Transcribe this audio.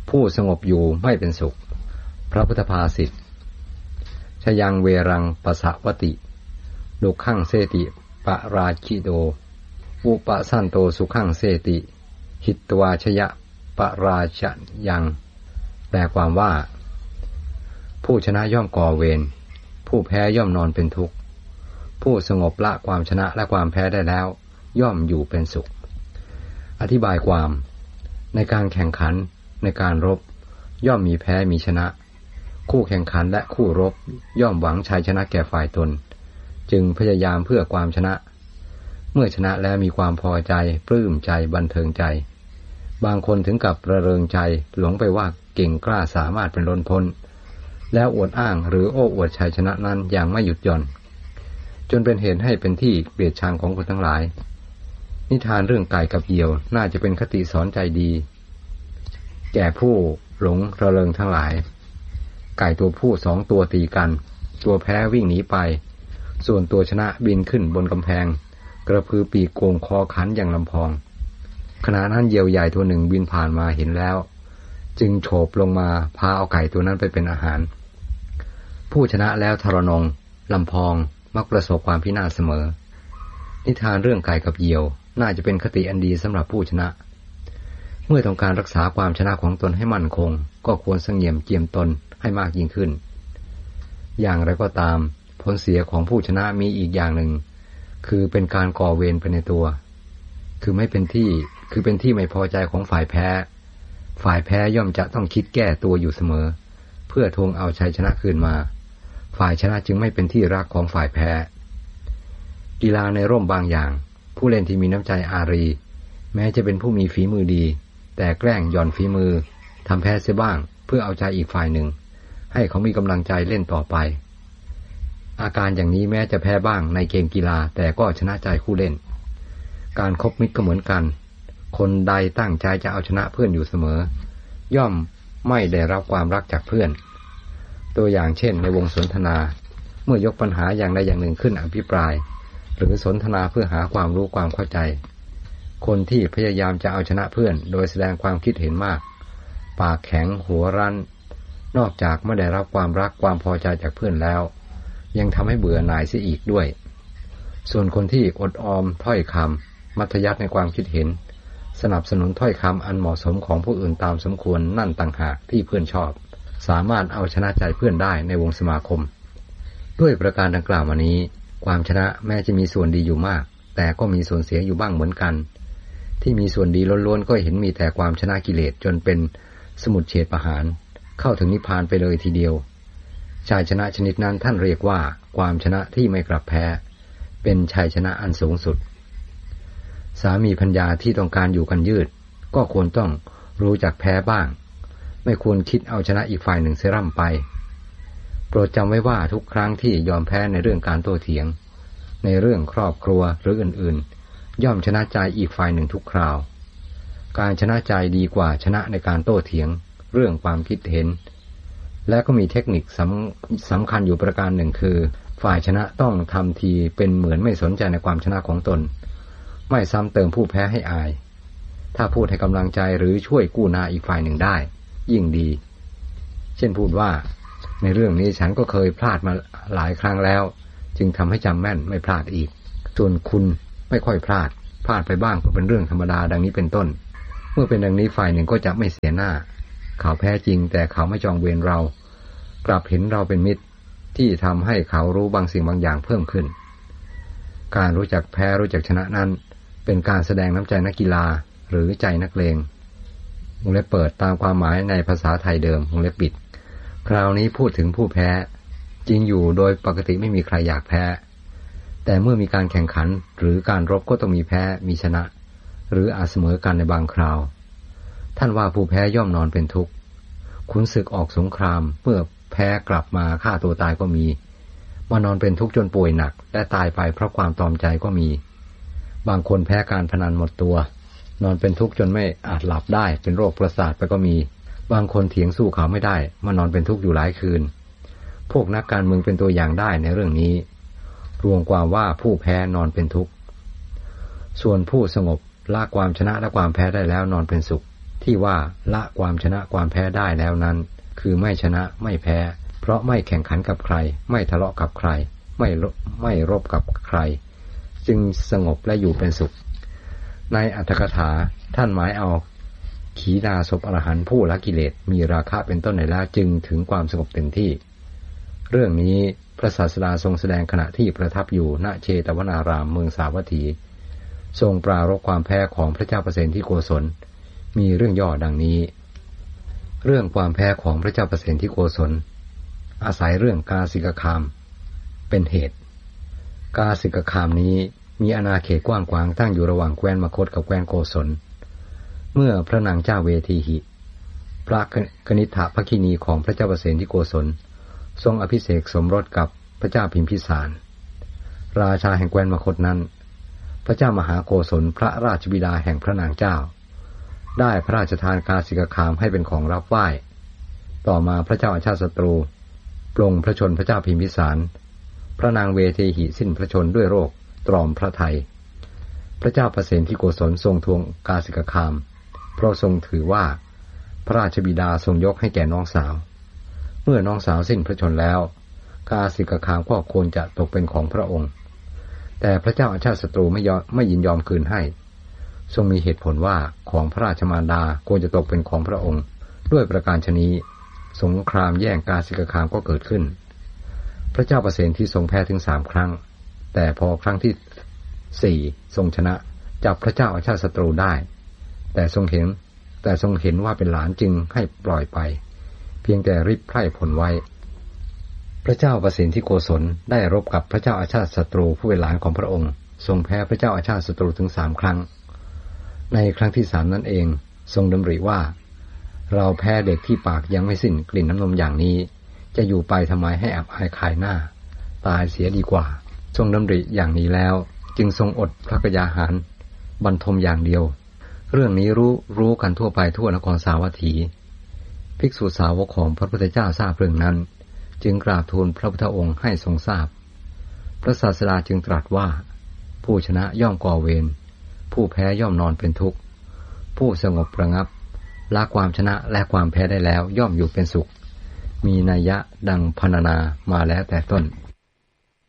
ผู้สงบอยู่ไม่เป็นสุขพระพุทธภาษิตชยังเวรังปสาวติดุขังเสติปราชิโดอุปสันโตสุขังเสติหิตวาชยะปราชยังแปลความว่าผู้ชนะย่อมก่อเวรผู้แพ้ย่อมนอนเป็นทุกข์ผู้สงบละความชนะและความแพ้ได้แล้วย่อมอยู่เป็นสุขอธิบายความในการแข่งขันในการรบย่อมมีแพ้มีชนะคู่แข่งขันและคู่รบย่อมหวังชัยชนะแก่ฝ่ายตนจึงพยายามเพื่อความชนะเมื่อชนะแล้วมีความพอใจปลื้มใจบันเทิงใจบางคนถึงกับระเริงใจหลงไปว่าเก่งกล้าสามารถเป็นล้นพ้นแล้วอวดอ้างหรือโอ้อวดชัยชนะนั้นอย่างไม่หยุดหย่อนจนเป็นเหตุให้เป็นที่เกลียดชังของคนทั้งหลายนิทานเรื่องไก่กับเหยี่ยวน่าจะเป็นคติสอนใจดีแก่ผู้หลงระเริงทั้งหลายไก่ตัวผู้2 ตัวตีกันตัวแพ้วิ่งหนีไปส่วนตัวชนะบินขึ้นบนกำแพงกระพือปีกโก่งคอขันอย่างลำพองขณะนั้นเหยี่ยวใหญ่ตัวหนึ่งบินผ่านมาเห็นแล้วจึงโฉบลงมาพาเอาไก่ตัวนั้นไปเป็นอาหารผู้ชนะแล้วทรนงลำพองมักประสบความพินาศเสมอนิทานเรื่องไก่กับเหยี่ยวน่าจะเป็นคติอันดีสำหรับผู้ชนะเมื่อต้องการรักษาความชนะของตนให้มั่นคงก็ควรเสงี่ยมเจียมตนให้มากยิ่งขึ้นอย่างไรก็ตามผลเสียของผู้ชนะมีอีกอย่างหนึ่งคือเป็นการก่อเวรไปในตัวคือเป็นที่ไม่พอใจของฝ่ายแพ้ย่อมจะต้องคิดแก้ตัวอยู่เสมอเพื่อทวงเอาชัยชนะคืนมาฝ่ายชนะจึงไม่เป็นที่รักของฝ่ายแพ้กีฬาในร่มบางอย่างผู้เล่นที่มีน้ำใจอารีแม้จะเป็นผู้มีฝีมือดีแต่แกล้งหย่อนฝีมือทำแพ้เสียบ้างเพื่อเอาใจอีกฝ่ายหนึ่งให้เขามีกำลังใจเล่นต่อไปอาการอย่างนี้แม้จะแพ้บ้างในเกมกีฬาแต่ก็ชนะใจคู่เล่นการคบมิตรก็เหมือนกันคนใดตั้งใจจะเอาชนะเพื่อนอยู่เสมอย่อมไม่ได้รับความรักจากเพื่อนตัวอย่างเช่นในวงสนทนาเมื่อยกปัญหาอย่างใดอย่างหนึ่งขึ้นอภิปรายหรือสนทนาเพื่อหาความรู้ความเข้าใจคนที่พยายามจะเอาชนะเพื่อนโดยแสดงความคิดเห็นมากปากแข็งหัวรั้นนอกจากไม่ได้รับความรักความพอใจจากเพื่อนแล้วยังทำให้เบื่อหน่ายเสียอีกด้วยส่วนคนที่อดออมถ้อยคำมัธยัสถ์ในความคิดเห็นสนับสนุนถ้อยคำอันเหมาะสมของผู้อื่นตามสมควรนั่นต่างหากที่เพื่อนชอบสามารถเอาชนะใจเพื่อนได้ในวงสมาคมด้วยประการดังกล่าวมานี้ความชนะแม้จะมีส่วนดีอยู่มากแต่ก็มีส่วนเสียอยู่บ้างเหมือนกันที่มีส่วนดีล้วนๆก็เห็นมีแต่ความชนะกิเลสจนเป็นสมุจเฉทประหารเข้าถึงนิพพานไปเลยทีเดียวชัยชนะชนิดนั้นท่านเรียกว่าความชนะที่ไม่กลับแพ้เป็นชัยชนะอันสูงสุดสามีภรรยาที่ต้องการอยู่กันยืดก็ควรต้องรู้จักแพ้บ้างไม่ควรคิดเอาชนะอีกฝ่ายหนึ่งเสียร่ำไปโปรดจำไว้ว่าทุกครั้งที่ยอมแพ้ในเรื่องการโต้เถียงในเรื่องครอบครัวหรืออื่นๆย่อมชนะใจอีกฝ่ายหนึ่งทุกคราวการชนะใจดีกว่าชนะในการโต้เถียงเรื่องความคิดเห็นและก็มีเทคนิคสำคัญอยู่ประการหนึ่งคือฝ่ายชนะต้องทำทีเป็นเหมือนไม่สนใจในความชนะของตนไม่ซ้ำเติมผู้แพ้ให้อายถ้าพูดให้กำลังใจหรือช่วยกู้หน้าอีกฝ่ายหนึ่งได้ยิ่งดีเช่นพูดว่าในเรื่องนี้ฉันก็เคยพลาดมาหลายครั้งแล้วจึงทำให้จำแม่นไม่พลาดอีกส่วนคุณไม่ค่อยพลาดไปบ้างก็เป็นเรื่องธรรมดาดังนี้เป็นต้นเมื่อเป็นดังนี้ฝ่ายหนึ่งก็จะไม่เสียหน้าเขาแพ้จริงแต่เขาไม่จองเวรเรากลับเห็นเราเป็นมิตรที่ทำให้เขารู้บางสิ่งบางอย่างเพิ่มขึ้นการรู้จักแพ้รู้จักชนะนั้นเป็นการแสดงน้ำใจนักกีฬาหรือใจนักเลงวงเล็บเปิดตามความหมายในภาษาไทยเดิมวงเล็บปิดคราวนี้พูดถึงผู้แพ้จริงอยู่โดยปกติไม่มีใครอยากแพ้แต่เมื่อมีการแข่งขันหรือการรบก็ต้องมีแพ้มีชนะหรืออาจเสมอกันในบางคราวท่านว่าผู้แพ้ย่อมนอนเป็นทุกข์ขุนศึกออกสงครามเมื่อแพ้กลับมาฆ่าตัวตายก็มีมานอนเป็นทุกข์จนป่วยหนักและตายไปเพราะความตอมใจก็มีบางคนแพ้การพนันหมดตัวนอนเป็นทุกข์จนไม่อาจหลับได้เป็นโรคประสาทไปก็มีบางคนเถียงสู้เขาไม่ได้มานอนเป็นทุกข์อยู่หลายคืนพวกนักการเมืองเป็นตัวอย่างได้ในเรื่องนี้รวมความว่าผู้แพ้นอนเป็นทุกข์ส่วนผู้สงบละความชนะและความแพ้ได้แล้วนอนเป็นสุขที่ว่าละความชนะความแพ้ได้แล้วนั้นคือไม่ชนะไม่แพ้เพราะไม่แข่งขันกับใครไม่ทะเลาะกับใครไม่รบกับใครจึงสงบและอยู่เป็นสุขในอรรถกถาท่านหมายเอาขีณาสพอรหันต์ผู้ละกิเลสมีราคะเป็นต้นในแล้วจึงถึงความสงบเต็มที่เรื่องนี้พระศาสดาทรงแสดงขณะที่ประทับอยู่ณเชตวนารามเมืองสาวัตถีทรงปรารภความแพ้ของพระเจ้าประเสนที่โกศลมีเรื่องย่อดังนี้เรื่องความแพ้ของพระเจ้าประเสนที่โกศลอาศัยเรื่องกาสิกคามเป็นเหตุกาสิกคามนี้มีอาณาเขตกว้างขวางตั้งอยู่ระหว่างแคว้นมคธกับแคว้นโกศลเมื่อพระนางเจ้าเวทีหิพระกนิษฐภคินีของพระเจ้าประเสนที่โกศลทรงอภิเษกสมรสกับพระเจ้าพิมพิสารราชาแห่งแคว้นมคธนั้นพระเจ้ามหาโกศลพระราชบิดาแห่งพระนางเจ้าได้พระราชทานกาสิกคามให้เป็นของรับไหว้ต่อมาพระเจ้าอาชาติศัตรูปลงพระชนพระเจ้าพิมพิสารพระนางเวทีหิสิ้นพระชนด้วยโรคตรอมพระทัยพระเจ้าประเสนที่โกศลทรงทวงกาสิกคามเพราะทรงถือว่าพระราชบิดาทรงยกให้แก่น้องสาวเมื่อน้องสาวสิ้นพระชนแล้วกาสิกคามก็ควรจะตกเป็นของพระองค์แต่พระเจ้าอาชาติศัตรูไม่ยินยอมคืนให้ทรงมีเหตุผลว่าของพระราชมารดาควรจะตกเป็นของพระองค์ด้วยประการฉะนี้สงครามแย่งกาสิกคามก็เกิดขึ้นพระเจ้าประเสนที่ทรงแพ้ถึง3 ครั้งแต่พอครั้งที่4ทรงชนะจับพระเจ้าอาชาติศัตรูได้แต่ทรงเห็นว่าเป็นหลานจึงให้ปล่อยไปเพียงแต่ริบไพร่ผลไว้พระเจ้าประเสนที่โกศลได้รบกับพระเจ้าอาชาติศัตรูผู้เป็นหลานของพระองค์ทรงแพ้พระเจ้าอาชาติศัตรูถึง3 ครั้งในครั้งที่3นั้นเองทรงดำริว่าเราแพ้เด็กที่ปากยังไม่สิ้นกลิ่นน้ำนมอย่างนี้จะอยู่ไปทำไมให้อับอายขายหน้าตายเสียดีกว่าทรงดำริอย่างนี้แล้วจึงทรงอดพระกยาหารบรรทมอย่างเดียวเรื่องนี้รู้กันทั่วไปทั่วนครสาวัตถีภิกษุสาวกของพระพุทธเจ้าทราบเรื่องนั้นจึงกราบทูลพระพุทธองค์ให้ทรงทราบพระศาสดาจึงตรัสว่าผู้ชนะย่อมก่อเวรผู้แพ้ย่อมนอนเป็นทุกข์ผู้สงบระงับละความชนะและความแพ้ได้แล้วย่อมอยู่เป็นสุขมีนัยยะดังพรรณนามาแล้วแต่ต้น